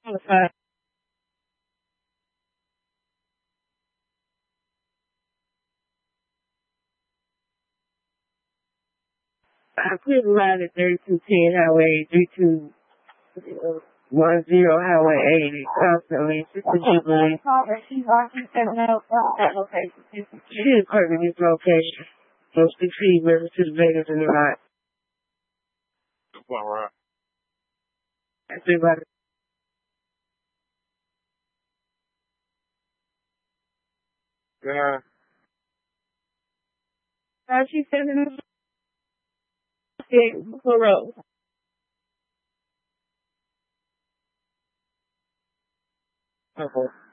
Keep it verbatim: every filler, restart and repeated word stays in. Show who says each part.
Speaker 1: Okay. I couldn't ride at thirty-two ten Highway thirty-two one zero Highway eighty constantly. Consistently. She's already seven out that location. She is currently this location. So succeed whether to the Vegas or not.
Speaker 2: All right.
Speaker 1: I think about it.
Speaker 2: Yeah.
Speaker 1: Uh, she said in the road.
Speaker 2: Okay.